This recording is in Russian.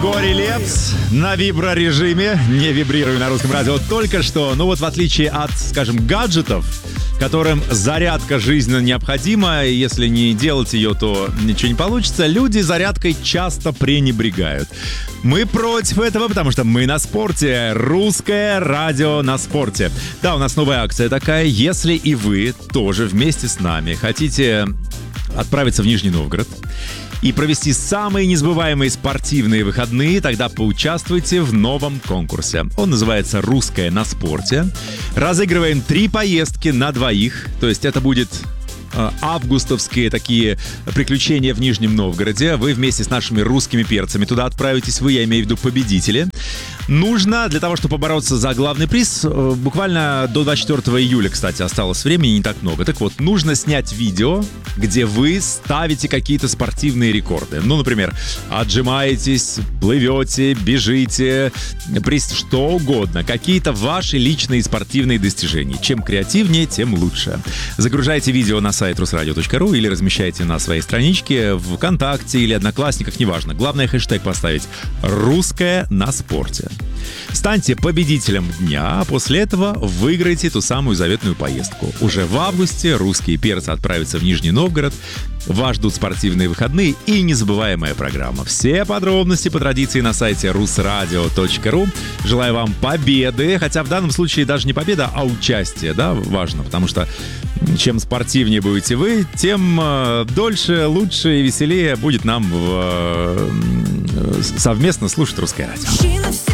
Григорий Лепс на виброрежиме, не вибрируя на русском радио только что. Ну вот в отличие от, скажем, гаджетов, которым зарядка жизненно необходима, и если не делать ее, то ничего не получится, люди зарядкой часто пренебрегают. Мы против этого, потому что мы на спорте. Русское радио на спорте. Да, у нас новая акция такая. Если и вы тоже вместе с нами хотите отправиться в Нижний Новгород и провести самые незабываемые спортивные выходные, тогда поучаствуйте в новом конкурсе. Он называется «Русское на спорте». Разыгрываем 3 поездки на двоих, то есть это будет августовские такие приключения в Нижнем Новгороде. Вы вместе с нашими русскими перцами туда отправитесь, вы, я имею в виду победители. Нужно, для того, чтобы побороться за главный приз, буквально до 24 июля, кстати, осталось времени не так много. Так вот, нужно снять видео, где вы ставите какие-то спортивные рекорды. Ну, например, отжимаетесь, плывете, бежите, что угодно. Какие-то ваши личные спортивные достижения. Чем креативнее, тем лучше. Загружайте видео на сайт rusradio.ru или размещайте на своей страничке в ВКонтакте или Одноклассниках, неважно. Главное, хэштег поставить «Русское на спорте». Станьте победителем дня, а после этого выиграйте ту самую заветную поездку. Уже в августе русские перцы отправятся в Нижний Новгород. Вас ждут спортивные выходные и незабываемая программа. Все подробности по традиции на сайте rusradio.ru. Желаю вам победы, хотя в данном случае даже не победа, а участие, да, важно, потому что чем спортивнее будете вы, тем дольше, лучше и веселее будет нам совместно слушать русское радио.